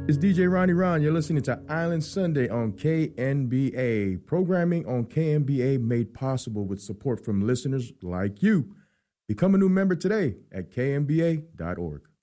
It's DJ Ronnie Ron. You're listening to Island Sunday on KNBA. Programming on KNBA made possible with support from listeners like you. Become a new member today at knba.org.